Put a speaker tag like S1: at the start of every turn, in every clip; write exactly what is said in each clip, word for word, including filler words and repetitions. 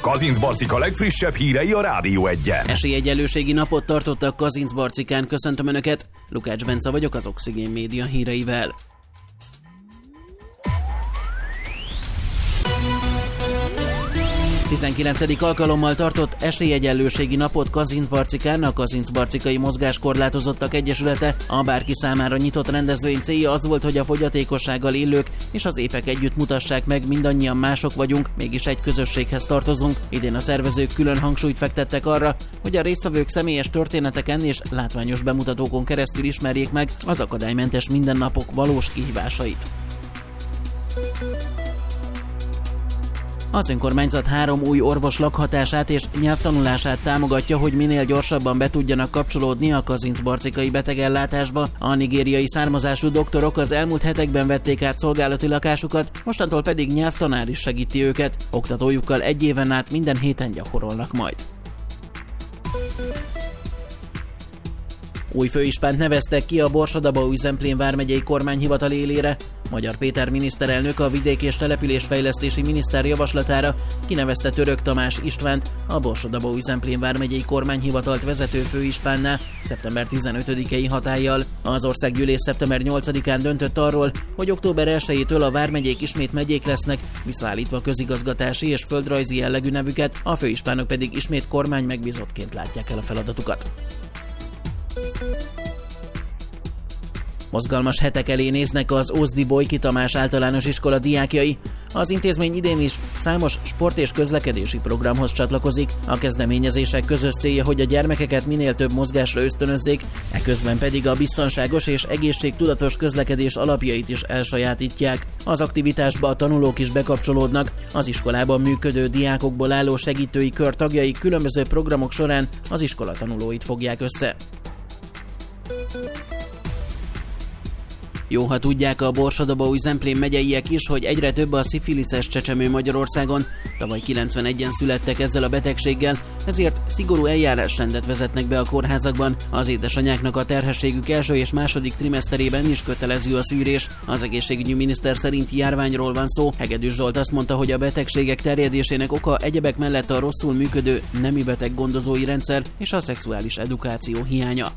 S1: Kazincbarcika legfrissebb hírei a Rádió Egyen.
S2: Esélyegyenlőségi napot tartottak Kazincbarcikán. Köszöntöm Önöket, Lukács Bence vagyok az Oxigén Média híreivel. tizenkilencedik alkalommal tartott esélyegyenlőségi napot Kazincbarcikán a Kazincbarcikai Mozgáskorlátozottak Egyesülete. A bárki számára nyitott rendezvény célja az volt, hogy a fogyatékossággal élők és az épek együtt mutassák meg, mindannyian mások vagyunk, mégis egy közösséghez tartozunk. Idén a szervezők külön hangsúlyt fektettek arra, hogy a résztvevők személyes történeteken és látványos bemutatókon keresztül ismerjék meg az akadálymentes mindennapok valós kihívásait. Az önkormányzat három új orvos lakhatását és nyelvtanulását támogatja, hogy minél gyorsabban be tudjanak kapcsolódni a kazincbarcikai betegellátásba. A nigériai származású doktorok az elmúlt hetekben vették át szolgálati lakásukat, mostantól pedig nyelvtanár is segíti őket. Oktatójukkal egy éven át minden héten gyakorolnak majd. Új főispánt neveztek ki a Borsod-Abaúj-Zemplén vármegyei kormányhivatal élére. Magyar Péter miniszterelnök a vidék- és településfejlesztési miniszter javaslatára kinevezte Török Tamás Istvánt a Borsod-Abaúj-Zemplén vármegyei kormányhivatalt vezető főispánná szeptember tizenötödikei hatállyal. Az országgyűlés szeptember nyolcadikán döntött arról, hogy október elsejétől a vármegyék ismét megyék lesznek, visszaállítva közigazgatási és földrajzi jellegű nevüket, a főispánok pedig ismét kormány megbízottként látják el a feladatukat. Mozgalmas hetek elé néznek az Ózdi Bojki Tamás általános iskola diákjai. Az intézmény idén is számos sport- és közlekedési programhoz csatlakozik. A kezdeményezések közös célja, hogy a gyermekeket minél több mozgásra ösztönözzék, eközben pedig a biztonságos és egészségtudatos közlekedés alapjait is elsajátítják. Az aktivitásba a tanulók is bekapcsolódnak. Az iskolában működő diákokból álló segítői kör tagjai különböző programok során az iskola tanulóit fogják össze. Jó, ha tudják a Borsod-Abaúj-Zemplén megyeiek is, hogy egyre több a szifiliszes csecsemő Magyarországon. Tavaly kilencvenegyen születtek ezzel a betegséggel, ezért szigorú eljárásrendet vezetnek be a kórházakban. Az édesanyáknak a terhességük első és második trimeszterében is kötelező a szűrés. Az egészségügyi miniszter szerint járványról van szó. Hegedűs Zsolt azt mondta, hogy a betegségek terjedésének oka egyebek mellett a rosszul működő nemi beteg gondozói rendszer és a szexuális edukáció hiánya.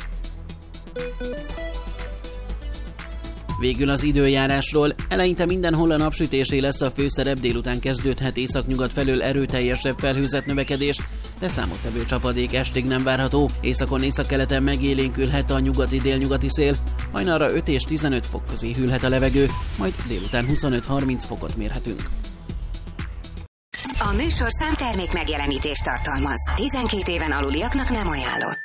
S2: Végül az időjárásról. Eleinte mindenhol a napsütésé lesz a főszerep, délután kezdődhet északnyugat felől erőteljesebb felhőzet növekedés, de számottevő csapadék estig nem várható. Északon északkeleten megélénkülhet a nyugati-délnyugati szél, hajnalra öt és tizenöt fok közé hűlhet a levegő, majd délután huszonöt-harminc fokot mérhetünk.
S3: A műsor számtermék megjelenítést tartalmaz. tizenkét éven aluliaknak nem ajánlott.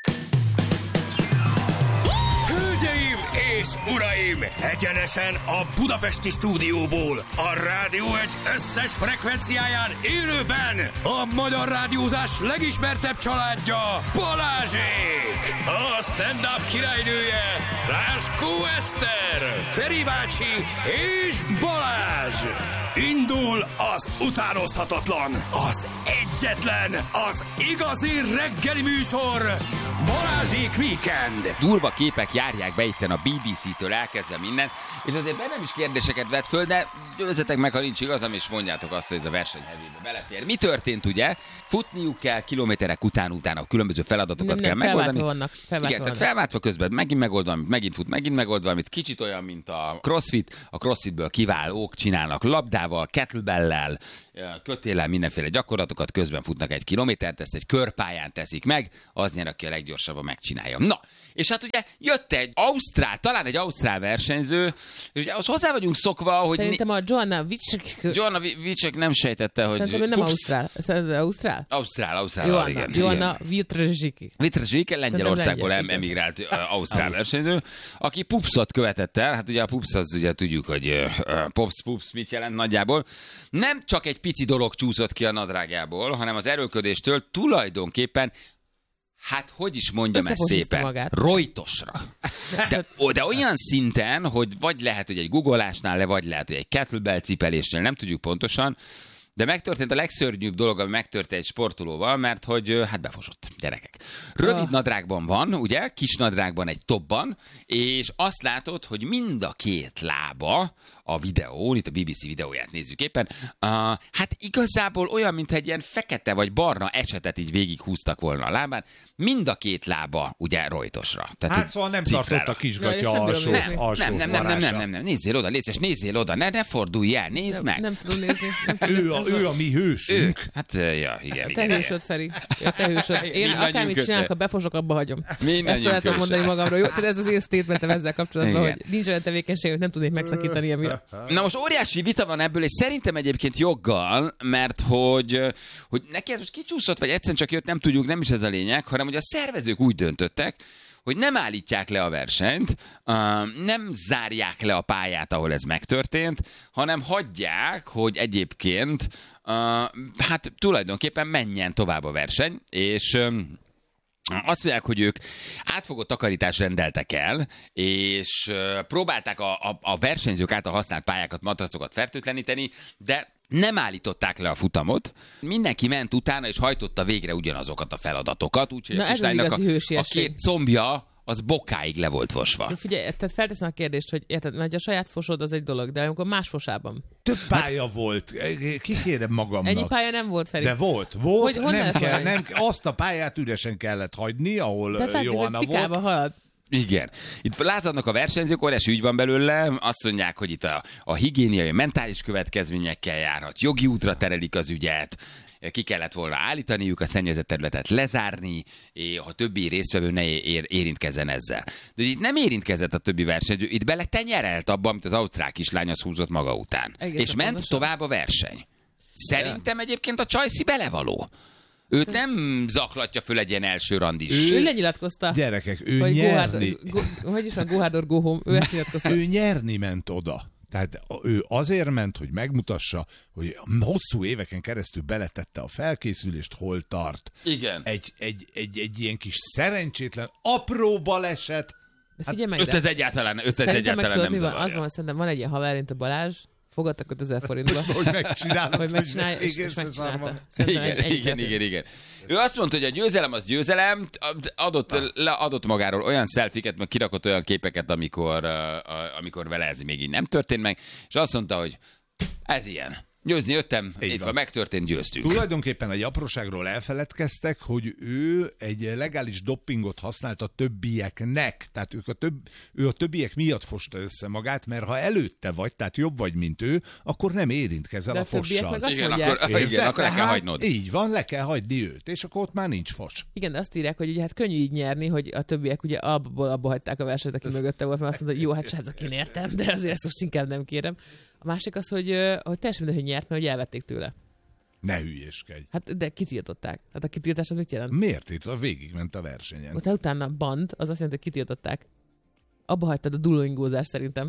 S4: Hölgyeim és uraim! Egyenesen a budapesti stúdióból, a Rádió egy összes frekvenciáján élőben a magyar rádiózás legismertebb családja, Balázsék! A stand-up királynője, Ráskó Eszter, Feri bácsi és Balázs! Indul az utánozhatatlan, az egyetlen, az igazi reggeli műsor, Balázsék Weekend!
S5: Durva képek járják be itten a bé bé cé-től elkezdve minden, és azért bennem is kérdéseket vett föl, de győzzetek meg, ha nincs igazam, és mondjátok azt, hogy ez a verseny hevébe belefér. Mi történt, ugye? Futniuk kell kilométerek után utána, különböző feladatokat
S6: nem,
S5: kell
S6: nem,
S5: megoldani.
S6: Vannak, felváltva
S5: Igen, tehát felváltva közben megint megold valamit, megint fut, megint megold valamit. Kicsit olyan, mint a crossfit. A crossfitből kiválók csinálnak labdával, kettlebell-lel, kötéllel, mindenféle gyakorlatokat, közben futnak egy kilométert, ezt egy körpályán teszik meg, az nyer, aki a leggyorsabban megcsinálja. Na, és hát ugye jött egy ausztrál, talán egy ausztrál versenyző, és ugye az hozzá vagyunk szokva, hogy...
S6: Szerintem a Joanna Vicek...
S5: Joanna Vicek nem sejtette, hogy...
S6: Szerintem nem ausztrál. Szerintem ausztrál?
S5: Ausztrál, ausztrál,
S6: Joanna,
S5: igen.
S6: Joanna Vitrezsiki.
S5: Vitrezsiki, Lengyelországból emigrált ausztrál versenyző, aki pupszot követett el, hát ugye a pups az ugye tudjuk, hogy uh, pops, pups mit jelent nagyjából. Nem csak egy pici dolog csúszott ki a nadrágjából, hanem az erőlködéstől tulajdonképpen, hát hogy is mondjam ezt szépen, magát. Rojtosra. De, de olyan szinten, hogy vagy lehet, hogy egy googolásnál le, vagy lehet, hogy egy kettlebell cipelésnél, nem tudjuk pontosan, de megtörtént a legszörnyűbb dolog, ami megtörtént egy sportolóval, mert hogy hát befosott, gyerekek. Rövid oh. nadrágban van, ugye, kis nadrágban egy topban, és azt látod, hogy mind a két lába a videón, itt a bé bé cé videóját nézzük éppen, uh, hát igazából olyan, mintha egy ilyen fekete vagy barna ecsetet így végighúztak volna a lábán, mind a két lába ugye rojtosra. Tehát,
S7: hát szóval nem tartott a kisgatya alsó,
S5: nem,
S7: alsó
S5: nem, nem, nem, nem, nem, nem, nem, nézzél oda, légy nézzél oda, ne, ne fordulj el, nézd
S6: nem,
S5: meg.
S6: Nem tudom nézni. Nem
S7: ő, a, ő a mi hősünk.
S5: Ő, hát ja, igen,
S6: te
S5: igen.
S6: hősöd, Feri. Ja, te hősöd. Én akármit csinálok, ha befosok, abba hagyom. Ezt tudom mondani magamról. Jó, tehát ez az én statementem ezzel kapcsolatban, igen. Hogy nincs olyan tevékenység, hogy nem tudnék megszakítani emiatt.
S5: Na most óriási vita van ebből, és szerintem egyébként joggal, mert hogy, hogy neki ez most kicsúszott, vagy egyszerűen csak jött, nem tudjuk, nem is ez a lényeg, hanem hogy a szervezők úgy döntöttek, hogy nem állítják le a versenyt, nem zárják le a pályát, ahol ez megtörtént, hanem hagyják, hogy egyébként hát tulajdonképpen menjen tovább a verseny, és azt mondják, hogy ők átfogó takarítást rendeltek el, és próbálták a, a, a versenyzők által használt pályákat, matracokat fertőtleníteni, de nem állították le a futamot. Mindenki ment utána, és hajtotta végre ugyanazokat a feladatokat. Úgyhogy a kislánynak a, a két combja az bokáig le volt fosva.
S6: De figyelj, tehát felteszem a kérdést, hogy érted, mert a saját fosod az egy dolog, de amikor más fosában.
S7: Több pálya hát, volt. Kikérem magamnak.
S6: Ennyi pálya nem volt, Feri.
S7: De volt, volt.
S6: Hogy,
S7: nem kell, nem, azt a pályát üresen kellett hagyni, ahol
S6: tehát
S7: Johanna
S6: cikába
S7: volt.
S6: halad.
S5: Igen. Itt lázadnak a versenyzők, óriási ügy van belőle, azt mondják, hogy itt a, a higiéniai, mentális következményekkel járhat, jogi útra terelik az ügyet, ki kellett volna állítaniuk, a szennyezett területet lezárni, és a többi résztvevő ne ér, érintkezzen ezzel. De itt nem érintkezett a többi versenyző, itt bele tenyerelt abba, amit az ausztrál kislány az húzott maga után. Egészen és ment pontosan tovább a verseny. Szerintem egyébként a Csajci belevaló. Őt nem zaklatja föl egy ilyen első randis.
S6: Ő, ő lenyilatkozta.
S7: Gyerekek, ő hogy nyerni.
S6: Go, go, hogy is van, go hard or go home. Ő ezt nyilatkozta.
S7: Ő nyerni ment oda. Tehát ő azért ment, hogy megmutassa, hogy hosszú éveken keresztül beletette a felkészülést, hol tart.
S5: Igen.
S7: Egy, egy, egy, egy ilyen kis szerencsétlen, apró baleset.
S6: De figyelj meg,
S5: öt ez egyáltalán, öt ez egyáltalán nem zavarja.
S6: Az van, szerintem van egy ilyen haver, mint a Balázs, fogadtak ötezer forintba.
S7: Hogy megcsinálta.
S6: Hogy megcsinálja, és, és megcsinálta.
S5: Igen, igen, igen, igen. Ő azt mondta, hogy a győzelem az győzelem, adott, le, adott magáról olyan szelfiket, meg kirakott olyan képeket, amikor, uh, amikor vele ez még így nem történt meg, és azt mondta, hogy ez ilyen. Győzni jöttem, itt van, megtörtént, győztünk.
S7: Tulajdonképpen egy apróságról elfeledkeztek, hogy ő egy legális doppingot használt a többieknek. Tehát ők a több, ő a többiek miatt fosta össze magát, mert ha előtte vagy, tehát jobb vagy, mint ő, akkor nem érintkezel
S6: de
S7: a fossal.
S5: Igen, akkor, igen, akkor le kell hagynod.
S7: Így van, le kell hagyni őt, és akkor ott már nincs fos.
S6: Igen, de azt írják, hogy ugye hát könnyű így nyerni, hogy a többiek ugye abból abba hagyták a versenyt, aki mögötte volt, mert azt mondta, hogy jó, hát srácok, én értem, de azért ezt most inkább nem kérem. A másik az, hogy, hogy teljesen mindegy, hogy nyert, mert hogy elvették tőle.
S7: Ne hülyéskedj.
S6: Hát de kitiltották. Hát a kitiltás az mit jelent?
S7: Miért itt? A végigment a versenyen.
S6: Utána, utána band, az azt jelenti, hogy kitiltották. Abba hagytad a dullóingózást szerintem.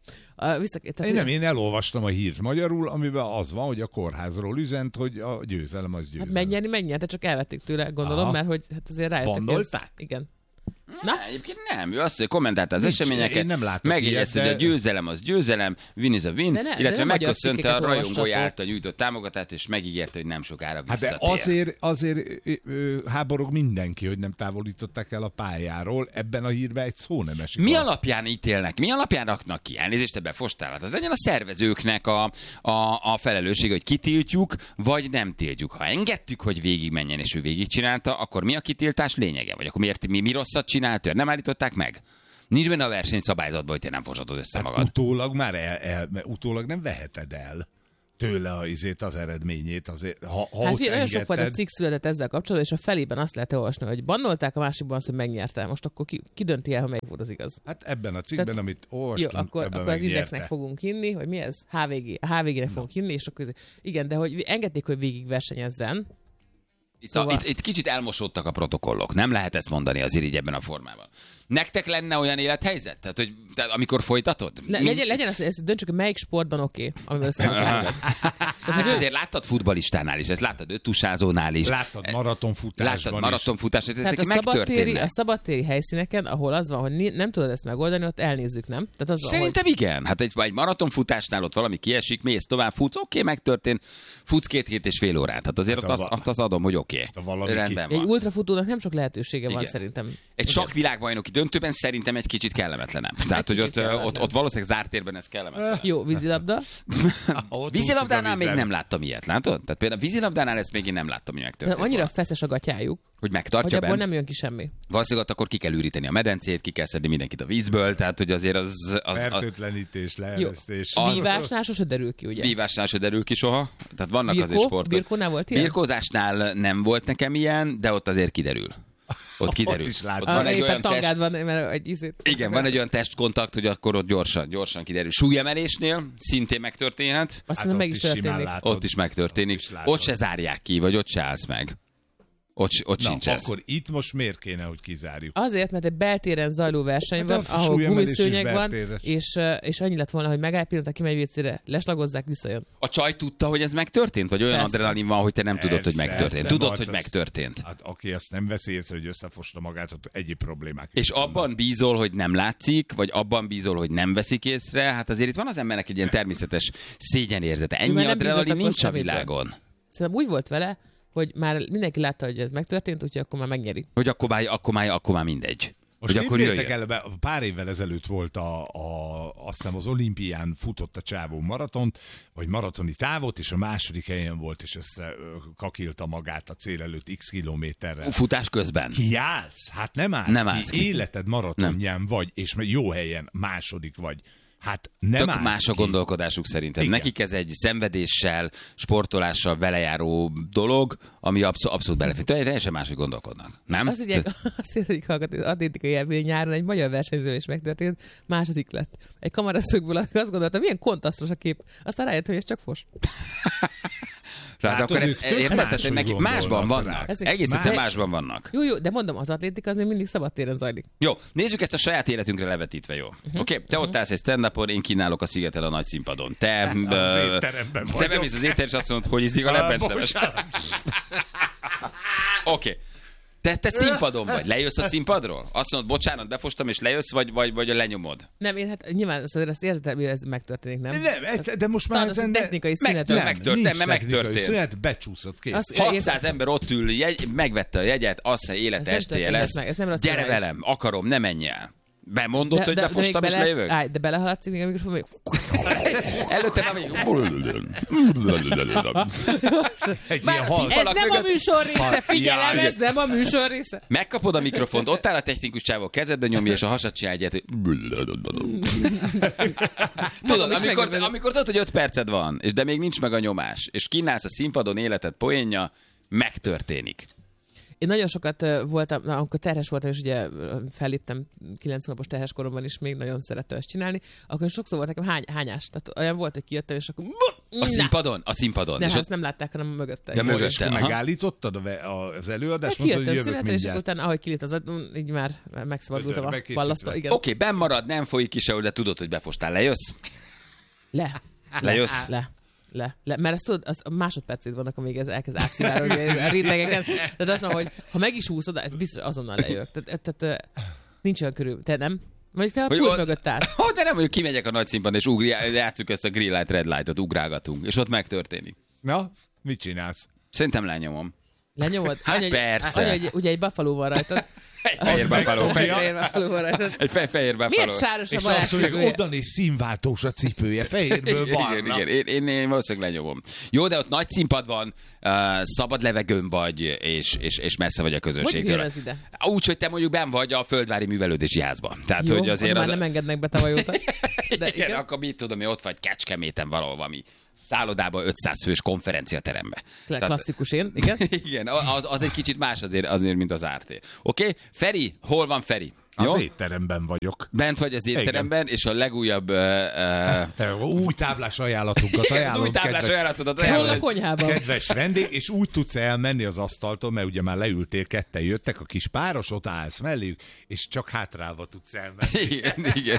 S6: A, vissza,
S7: én nem, én elolvastam a hírt magyarul, amiben az van, hogy a kórházról üzent, hogy a győzelem az győzelem.
S6: Hát megnyerni, megnyerte, csak elvették tőle, gondolom, aha, mert hogy hát azért rájöttek.
S7: Bandolták?
S6: Igen.
S5: Na? Ne, egyébként nem, ő azt kommentálta az Nincs, eseményeket, megjegyezte, de... hogy a győzelem az győzelem, win is a win, ne, illetve megköszönte a rajongói által nyújtott támogatást, és megígérte, hogy nem sokára visszatér.
S7: Hát de azért, azért ö, háborog mindenki, hogy nem távolították el a pályáról, ebben a hírben egy szó nem esik.
S5: Mi alapján ítélnek, mi alapján raknak ki? Elnézést, te befostál, hát az legyen a szervezőknek a, a, a felelősség, hogy kitiltjuk, vagy nem tiltjuk. Ha engedtük, hogy végigmenjen, és ő végigcsinálta, akkor mi a kitiltás lényege? Vagy akkor miért mi, mi rosszat csinált, nem állították meg? Nincs benne a versenyszabályzatban, hogy te nem fosatod össze
S7: hát
S5: magad.
S7: Utólag már el, el, utólag nem veheted el tőle a izét, az eredményét. Azért, ha, ha
S6: hát
S7: ott
S6: nagyon sok volt a
S7: engedted...
S6: cikk született ezzel kapcsolatban, és a felében azt lehet olvasni, hogy bannolták, a másikban azt, hogy megnyerte. Most akkor ki, ki dönti el, ha melyik volt az igaz?
S7: Hát ebben a cikkben, Tehát, amit olvastunk,
S6: jó, akkor, akkor az indexnek fogunk hinni, hogy mi ez? há vé gé. A há vé gének fogunk hinni, és akkor igen, de hogy engedték, hogy végig versenyezzen.
S5: Itt, szóval... a, itt, itt kicsit elmosódtak a protokollok. Nem lehet ezt mondani azért így ebben a formában. Nektek lenne olyan élethelyzet? Tehát, hogy tehát amikor folytatod?
S6: Le,
S5: Mind...
S6: legyen, legyen az, hogy ezt döntsük, hogy melyik sportban oké, okay, amivel összehasonlítod.
S5: Hát azért láttad futballistánál is, ezt láttad öttusázónál is.
S7: Láttad maratonfutásban
S5: Láttad maratonfutásban is.
S6: Tehát a szabadtéri, a szabadtéri helyszíneken, ahol az van, hogy nem tudod ezt megoldani, ott elnézzük, nem? Tehát az
S5: Szerintem
S6: van, hogy...
S5: igen. Hát egy, egy maratonfutásnál ott valami kiesik, mész tovább, futsz, oké, okay, megtörtént, futsz két-két és fél órát. Hát azért hát ott azt, azt adom, hogy oké. Okay. Rendben
S6: van. Egy ultrafutónak nem sok lehetősége igen. van szerintem.
S5: Egy sakvilágbajnoki döntőben szerintem egy kicsit kellemetlenebb. Tehát, hogy ott, ott, ott valószínűleg zárt térben ez kellemetlen.
S6: Jó, vízilabda.
S5: Vízilabdánál még nem láttam ilyet, látod? Tehát például vízilabdánál ezt még én nem láttam, hogy megtörtént.
S6: Annyira
S5: volna.
S6: feszes a gatyájuk,
S5: hogy megtartja
S6: hogy abból
S5: bent.
S6: nem jön ki semmi.
S5: Valószínűleg akkor ki kell üríteni a medencét, ki kell szedni mindenkit a vízből, tehát hogy azért az... az
S7: Fertőtlenítés, leeresztés.
S6: Vívásnál sose derül ki, ugye?
S5: Vívásnál se derül ki soha. Tehát vannak
S6: Birkó?
S5: azért sportok.
S6: Birkónál volt ilyen?
S5: Birkózásnál nem volt nekem ilyen, de ott azért kiderül. Ott kiderül.
S7: Ott is látod.
S5: Ott van
S6: Ah,
S5: egy
S6: éppen
S5: olyan
S6: tangád
S5: test...
S6: van, mert egy izét.
S5: Igen, van egy olyan testkontakt, hogy akkor ott gyorsan, gyorsan kiderül. Súlyemelésnél szintén megtörténhet.
S6: Azt
S7: Hát
S6: hiszem, meg
S7: ott
S6: is
S7: is simán
S6: történik.
S7: látod.
S5: Ott is megtörténik.
S7: Ott is látod.
S5: Ott se zárják ki, vagy ott se állsz meg. Ott, ott
S7: Na,
S5: sincs ez.
S7: akkor itt most miért kéne, hogy kizárjuk?
S6: Azért, mert egy beltéren zajló verseny
S7: Hát
S6: van,
S7: a
S6: ahol
S7: súlyemelés is
S6: gumiszőnyeg van,
S7: beltéres.
S6: és, uh, és annyi lett volna, hogy megáll pillanat, kimegy vécére, leslagozzák, visszajön.
S5: A csaj tudta, hogy ez megtörtént? Vagy olyan
S6: Persze.
S5: adrenalin van, hogy te nem tudod, hogy
S7: Persze,
S5: megtörtént?
S7: persze,
S5: Tudod,
S7: Marc,
S5: hogy
S7: az-
S5: megtörtént.
S7: Hát aki azt nem veszi észre, hogy összefosta magát, ott egyéb problémák.
S5: És
S7: is vannak.
S5: abban bízol, hogy nem látszik, vagy abban bízol, hogy nem veszik észre. Hát azért itt van az embernek egy ilyen természetes szégyenérzete. Ennyi
S6: Már nem
S5: adrenalin
S6: bízott
S5: nincs a
S6: akkor
S5: világon.
S6: Szerintem úgy volt vele, hogy már mindenki látta, hogy ez megtörtént, úgyhogy akkor már megnyeri.
S5: Hogy akkor már, akkor már, akkor már mindegy.
S7: Most
S5: hogy akkor
S7: képzeljétek
S5: jöjjön.
S7: el, be- pár évvel ezelőtt volt a, a, azt hiszem az olimpián futott a csávó maratont, vagy maratoni távot, és a második helyen volt, és össze ö, kakilta magát a cél előtt x kilométerrel.
S5: Futás közben.
S7: Kiállsz? Hát nem állsz
S5: Nem
S7: ki.
S5: állsz ki.
S7: Életed maratonján vagy, és jó helyen második vagy. Hát nem
S5: Tök
S7: állsz
S5: más a
S7: ki.
S5: gondolkodásuk szerintem.
S7: Igen.
S5: Nekik ez egy szenvedéssel, sportolással velejáró dolog, ami abszol- abszolút belefér. Teljesen máshogy gondolkodnak. Nem?
S6: Azt ugye, azt egyik hallgató, atlétikai élmény nyáron egy magyar versenyző is megtörtént, második lett. Egy kameraszögből azt gondoltam, milyen kontrasztos a kép. Aztán rájött, hogy ez csak fos.
S5: Tehát
S7: Látod,
S5: akkor
S7: ők
S5: ezt
S7: tök
S5: érted,
S7: máshogy
S5: hogy nekik
S7: gondolnak
S5: másban
S7: rá.
S5: vannak.
S6: Ezek-
S5: Egész
S6: Más-
S5: egyszerűen másban vannak.
S6: Jó, jó, de mondom, az atlétika az még mindig szabadtéren zajlik.
S5: Jó, nézzük ezt a saját életünkre levetítve, jó?
S6: Uh-huh.
S5: Oké, okay, te ott állsz egy stand-upon, én kínálok a Szigeten a nagy színpadon. Te,
S7: Az
S5: ö,
S7: étteremben
S5: te
S7: vagyok.
S5: bemész az étterem, és azt mondod, hogy izzik a
S7: Á,
S5: lebbencemes.
S7: bocsánat.
S5: Oké. Okay. Te, te színpadon vagy, lejössz a színpadról? Azt mondod, bocsánat, befostam, és lejössz, vagy, vagy, vagy lenyomod?
S6: Nem, én hát nyilván azért ezt érted, hogy ez megtörténik, nem?
S7: Nem, ez- de most már
S6: Talán az
S7: ezen...
S6: egy technikai
S5: meg-
S6: szünet.
S5: meg-
S6: Nem.
S5: megtörtént,
S7: nincs
S5: mert
S7: technikai
S5: megtörtént.
S7: Szünet, becsúszott kész.
S6: Azt-
S5: hatszáz ember ott ül, jegy, megvette a jegyet, azt mondja, élet
S6: Ez nem
S5: estéje
S6: történhet
S5: lesz.
S6: meg, ez nem
S5: Gyere
S6: racionális.
S5: velem, akarom, ne menj el. Bemondod, hogy befostam,
S6: még
S5: és
S6: bele-
S5: lejövök?
S6: Állj, de belehaladsz még a mikrofon, még...
S5: Előtte már még...
S7: Egy
S5: Már
S7: ilyen
S5: a
S7: hal.
S6: Ez
S5: falak
S6: nem a
S5: mögött-
S6: műsor része, figyelem,
S7: Jaj.
S6: ez nem a műsor része.
S5: Megkapod a mikrofont, ott áll a technikus csávó, kezedbe nyomja, és a hasad csinálja egyet, hogy... Tudod,
S6: is
S5: amikor,
S6: megörülök.
S5: amikor tudod, hogy öt perced van, és de még nincs meg a nyomás, és kínálsz a színpadon életed poénja, megtörténik.
S6: Én nagyon sokat ö, voltam, na, amikor terhes voltam, és ugye ö, felléptem kilenc hónapos terhes koromban is, még nagyon szerettem ezt csinálni, akkor sokszor volt nekem hány, hányás. Tehát olyan volt, hogy kijöttem, és akkor...
S5: A színpadon? A színpadon.
S6: Nem,
S5: és
S6: hát
S5: ott
S6: ezt nem látták, hanem mögötte.
S5: Ja,
S6: Igen.
S5: mögötte.
S7: És akkor
S5: aha.
S7: megállítottad a ve- a- az előadást,
S6: Hát
S7: mondtad, hogy
S6: kijöttem
S7: jövök
S6: szünetre, és akkor
S7: mindjárt.
S6: utána, ahogy kilít az ad- így már megszabadultam a
S7: Bekészítve.
S6: ballasztó. Igen.
S5: Oké, benn marad, nem folyik ki sehol, de tudod, hogy befostál. Lejössz?
S6: Le.
S5: Lejössz?
S6: Le. Le. Le. Mert ezt tudod, az a másodpercét vannak, amíg ez elkezd átszivárogni a rétegeken. Tehát azt mondom, hogy ha meg is húszod, ez biztos azonnal lejövök. Tehát, tehát nincs olyan körül. Te nem? Vagy te a
S5: Hogy
S6: pult
S5: ott-
S6: mögött állsz.
S5: Ó, de nem, hogy kimegyek a nagy színpadon, és ugri, játsszuk ezt a green light, red light-ot, ugrálgatunk, és ott megtörténik.
S7: Na, mit csinálsz?
S5: Szerintem lenyomom.
S6: Lenyomod?
S5: Hát
S6: Anya,
S5: persze.
S6: Anya, egy- ugye egy buffalo van rajtad.
S5: Egy fehér buffalo,
S6: Egy
S5: fehér,
S6: fehér buffalo van rajtad.
S5: egy fe- fehér buffalo.
S6: Miért sáros a
S7: És azt mondják,
S6: barátcipője?
S7: oda néz színváltós a cipője, fehérből
S5: Igen,
S7: barna.
S5: igen, én, én, én valószínűleg lenyomom. Jó, de ott nagy színpad van, uh, szabad levegőn vagy, és, és, és messze vagy a
S6: Hogy
S5: közönségtől.
S6: jön ez ide?
S5: Úgy, hogy te mondjuk benn vagy a Földvári Művelődési Házban. Tehát,
S6: Jó,
S5: hogy azért
S6: már
S5: az...
S6: nem engednek be tavaly óta. De
S5: De igen,
S6: igen.
S5: akkor mit tudom, hogy ott vagy Kecskeméten valahol valami szállodában ötszáz fős konferenciaterembe.
S6: Kla- Klasszikus én, igen.
S5: Igen, az, az egy kicsit más azért, azért mint az ártér. Oké? Okay? Feri, hol van Feri? Jó?
S7: Az étteremben vagyok.
S5: Bent vagy az étteremben, és a legújabb... Uh, uh,
S7: Te új táblás ajánlatunkat
S5: az
S7: ajánlom.
S5: új táblás
S7: kedves-
S5: ajánlatodat
S6: Hol a
S5: ajánlom.
S6: konyhában?
S7: Kedves vendég, és úgy tudsz elmenni az asztaltól, mert ugye már leültél, ketten jöttek, a kis páros, ott állsz melléjük, és csak hátrálva tudsz elmenni.
S5: Igen, igen.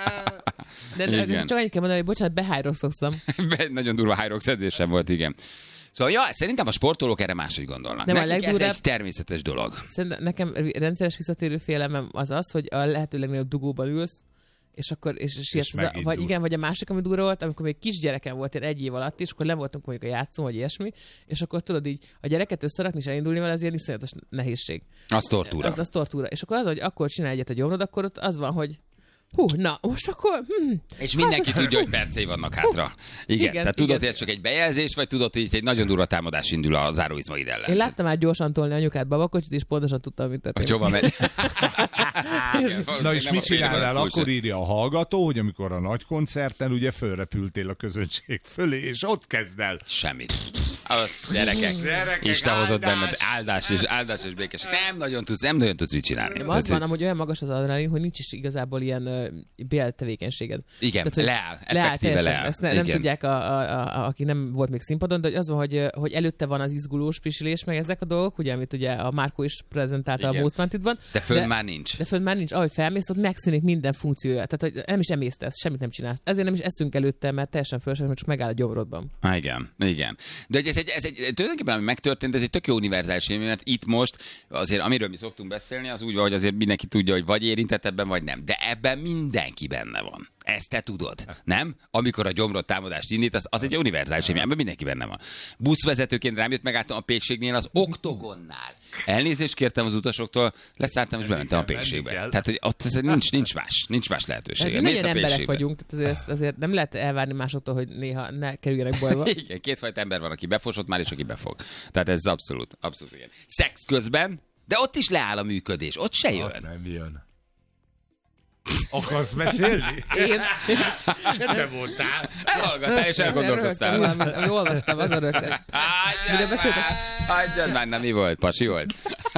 S6: De, de
S5: Igen.
S6: csak annyit kell mondani, hogy bocsánat, behájrokszoztam.
S5: Be- Nagyon durva high edzésem volt, igen. Szóval, ja, szerintem a sportolók erre máshogy gondolnak.
S6: Nem, a
S5: Nekik ez
S6: legdurvább-
S5: egy természetes dolog.
S6: Szerintem nekem rendszeres visszatérő félelmem az az, hogy a lehető legnagyobb dugóban ülsz, és akkor és sietsz, a, vagy igen, vagy a másik, ami durva volt, amikor még kisgyerekem volt, én egy év alatt is, akkor le voltunk mondjuk a játszón, vagy ilyesmi, és akkor tudod így, a gyereket összerakni és elindulni vele, az ilyen iszonyatos nehézség.
S5: Az tortúra.
S6: Az, az tortúra. És akkor az, hogy akkor csinálj egyet a gyomrod, akkor ott az van, hogy hú, na, most akkor... Hm,
S5: és mindenki hát, tudja, hogy percei vannak hátra. Hú, igen, igen, tehát tudod, hogy ez csak egy bejelzés, vagy tudod, hogy egy nagyon durva támadás indul a záróizmaid ellen.
S6: Én láttam már gyorsan tolni anyukát babakocsit, és pontosan tudtam, mit történt.
S5: Hogy hova megy.
S7: Na és mit csinálnál? Akkor írja a hallgató, hogy amikor a nagy koncerten ugye fölrepültél a közönség fölé, és ott kezd el.
S5: Semmit. A gyerekek, gyerekek Isten hozott benned áldás és áldás és békesség. Nem nagyon tudsz, nem nagyon tudsz mit csinálni.
S6: Nem, az van, amúgy olyan magas az adrenalin, hogy nincs is igazából ilyen uh, béltevékenységed.
S5: Igen,
S6: tehát,
S5: leáll,
S6: leáll
S5: effektíve leáll.
S6: Ezt ne, nem tudják, a, a, a, aki nem volt még színpadon, de az van, hogy, hogy előtte van az izgulós pisilés, meg ezek a dolgok, ugye, amit ugye a Márkó is prezentálta igen. a Most Wanted-ban.
S5: De fönn már nincs.
S6: De fönn már nincs. Ahogy felmész, ott megszűnik minden funkciója. Tehát hogy nem is emésztesz, semmit nem csinálsz. Ezért nem is eszünk előtte, mert teljesen fölösleges, mert csak megáll a gyomrodban.
S5: Há, igen, igen. De ez egy, ez egy tulajdonképpen, ami megtörtént, ez egy tök jó univerzális élmény, mert itt most azért, amiről mi szoktunk beszélni, az úgy van, hogy azért mindenki tudja, hogy vagy érintett ebben, vagy nem. De ebben mindenki benne van. Ezt te tudod, nem? Amikor a gyomrod támadást indít, az, az egy univerzális élmény, ebben mindenki benne van. Buszvezetőként rám jött, megálltam a Pékségnél az Oktogonnál. Elnézést kértem az utasoktól, leszálltam és bementem a Pékségbe. Tehát, hogy ott nincs, nincs más, nincs más lehetőség.
S6: Mi nagyon emberek vagyunk, tehát azért, azért nem lehet elvárni másoktól, hogy néha ne kerüljenek bajba.
S5: Igen, kétfajta ember van, aki befosott már, és aki befog. Tehát ez abszolút, abszolút igen. Szex közben, de ott is leáll a működés, ott se jön.
S7: Ott nem jön. Akarsz mesélni?
S6: Én?
S7: Semmi voltál.
S5: Elhallgattál és elgondolkoztál.
S6: Ami olvastam, az a rögtön. Mire beszéltek?
S5: Hagyjad már, na mi volt? Pasi volt?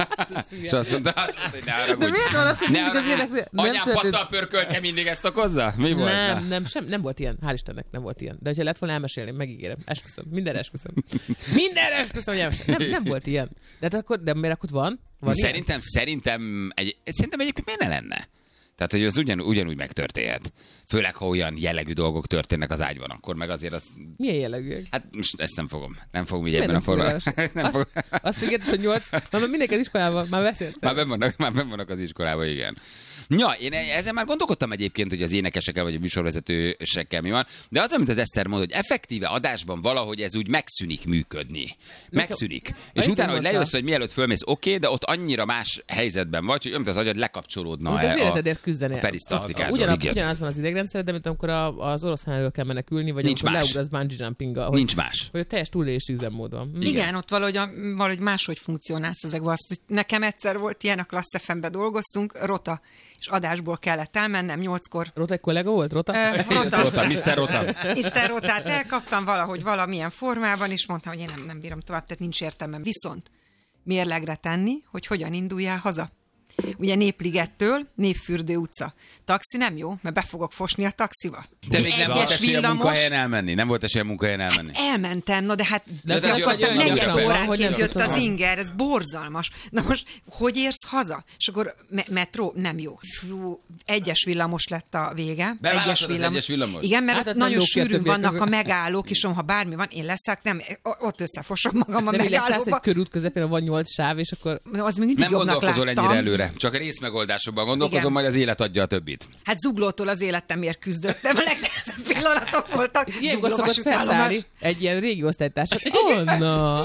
S5: És azt mondta, hogy ne haragudj.
S6: De miért van azt, hogy mindig az ilyenek...
S5: Anyám pacal pörköltje mindig ezt okozza? Mi volt?
S6: Nem, nem, sem, nem volt ilyen. Hál' Istennek nem volt ilyen. De hogyha lett volna, elmesélném, megígérem. Esküszöm. Mindenre esküszöm. Mindenre esküszöm, hogy elmesélem. Nem, nem volt ilyen. De, hát akkor, de miért akkor van? van
S5: szerintem, szerintem, egy, szerintem egyébként miért ne lenne? Tehát, hogy az ugyan, ugyanúgy megtörténhet. Főleg, ha olyan jellegű dolgok történnek az ágyban, akkor meg azért az...
S6: Milyen jellegű?
S5: Hát most ezt nem fogom. Nem fogom így ebben a formában.
S6: Azt, azt ígérted, hogy nyolc... Már mindenki az iskolában, már beszélsz.
S5: Már benn vannak, már benn vannak az iskolában, igen. Ja, én ezen már gondolkodtam egyébként, hogy az énekesekkel vagy a műsorvezetősekkel mi van, de az, amit az Eszter mond, hogy effektíve adásban valahogy ez úgy megszűnik működni. Megszűnik. Nekem, és utána, hogy lejössz, hogy mielőtt fölmész, oké, okay, de ott annyira más helyzetben vagy, hogy ömnt az agyad lekapcsolódna
S6: az életedért küzdeni.
S5: A perisztartikától.
S6: Ugyanaz, ugyanaz van az idegrendszered, de mint amikor a, az oroszlán elől kell menekülni, vagy
S5: nincs
S6: amikor leugrasz bungee jumpinggal. Hogy,
S5: nincs más.
S6: Hogy a teljes túlélési üzemmód van.
S8: Igen, Igen, ott valahogy, valahogy máshogy funkcionálsz ezekben. Azt, hogy nekem egyszer volt ilyen, a Klassz ef em-be dolgoztunk, rota, és adásból kellett elmennem nyolckor.
S6: Rota egy kollega volt? Rota?
S8: Uh, rota.
S5: Rota, miszter Rota.
S8: miszter Rotát elkaptam valahogy valamilyen formában, és mondtam, hogy én nem, nem bírom tovább, tehát nincs értelmem. Viszont mérlegre tenni, hogy hogyan induljál haza. Ugye Népligettől Népfürdő utca. Taxi nem jó, mert be fogok fosni a taxiba.
S5: De még nem volt esély a munkahelyen elmenni? Nem volt esély a munkahelyen elmenni?
S8: Elmentem, no de hát
S6: de de de
S8: de negyed óránként jött az inger, ez borzalmas. Na most, hogy érsz haza? És akkor me- metró nem jó. Fú, egyes villamos lett a vége. Egyes villamos.
S5: egyes villamos.
S8: Igen, mert hát nagyon sűrűn vannak között a megállók, és ha bármi van, én leszek, nem, ott összefosom magam a
S6: de
S8: megállóba.
S6: De egy körút közepén, van nyolc sáv, és akkor...
S8: Az mindig
S5: nem gondolkozol
S8: láttam.
S5: ennyire előre. Csak a részmegoldásokban gondolkozom, igen. Majd az élet adja a többit.
S8: Hát zuglótól az életemért küzdöttem, a legnehezebb pillanatok voltak.
S6: Ilyenkor szokott felszállni egy ilyen régi osztálytársat. Anna!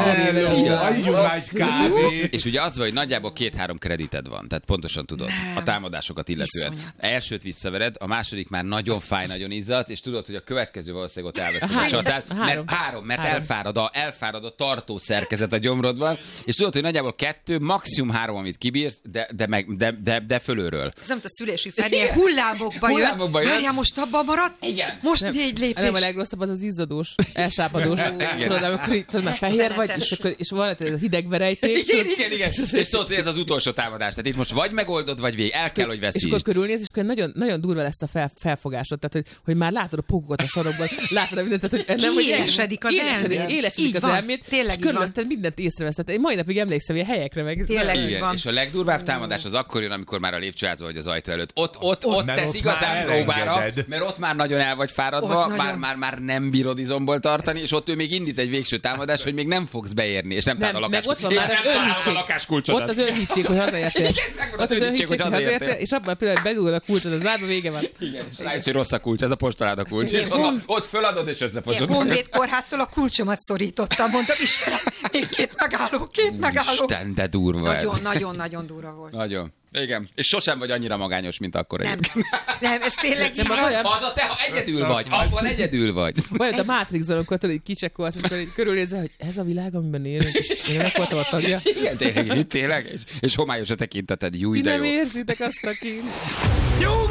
S5: És ugye az van, hogy nagyjából két-három kredited van, tehát pontosan tudod nem. A támadásokat illetően. Viszonyat. Elsőt visszavered, a második már nagyon fáj, nagyon izzadsz, és tudod, hogy a következő valószínűleg ott elveszed a csatát, mert három, mert három. Elfárad, a, elfárad a tartó szerkezet a gyomrodban, és tudod, hogy nagyjából kettő, maximum három, amit kibírsz, de, de, meg, de, de, de fölülről.
S8: Ez nem a szülési fenék hullámokba jön. Hullámokba jön. Várjál, most abban maradt?
S5: Igen.
S8: Most nem, négy lépés.
S6: Nem, a legrosszabb az az izzadós, elsápadós. Tudod, amikor tudod, már fehér vagy, és, akkor, és van ez a hidegverejték.
S5: Igen, igen, igen. És tudod, hogy ez az utolsó támadás. Tehát itt most vagy megoldod, vagy végig. El kell, hogy veszítsd.
S6: És akkor körülnéz, és akkor nagyon, nagyon durva lesz a fel, felfogásod. Tehát, hogy, hogy már látod a pókokat a sarokban, látod a mindent, tehát, hogy nem, hogy
S8: élesedik az elmét.
S6: Élesedik az elmét, és körülötted mindent észreveszed. Én mai napig emlékszem ilyen helyekre meg.
S8: Tényleg
S5: igen, és a legdurvább durvább támadás az akkor jön, amikor már a lépcsőházban vagy az ajtó előtt. Ott, ott, ott, ott tesz
S7: ott
S5: igazán próbára, mert ott már nagyon el vagy fáradva, már, nagyon... már, már nem bírod izomból tartani, és ott ő még indít egy végső támadás, hogy még nem fogsz beérni, és nem, nem talál a lakás,
S6: ott van már az önhitség. Ott az önhitség, hogy hazaértél. Ott az önhitség, hogy hazaértél, és abban a pillanatban bedugod a kulcsot az zárba, vége van.
S5: Igen, és rájössz, hogy rossz a kulcs, ez a postaláda kulcs. És ott föladod, és összefosod.
S8: Honvéd kórháztól a kulcsomat szorítottam, mondtam, Istenem, még két megálló, két megálló.
S5: Isten, de durva ez.
S8: Nagyon-nagyon durva volt.
S5: Nagyon. Igen. És sosem vagy annyira magányos, mint akkor
S8: nem, nem, ez tényleg
S5: nem, az, olyan... az a te, ha egyedül vagy, akkor egyedül vagy.
S6: Olyan, a Matrixban, amikor tudod, így kicsekolsz, amikor így körülnézel, hogy ez a világ, amiben élünk, és én meg voltam a tagja.
S5: Igen, tényleg, tényleg, és, és homályos a tekinteted, jó ide jó.
S6: Ti nem érzitek azt, aki...
S4: Nyugodj!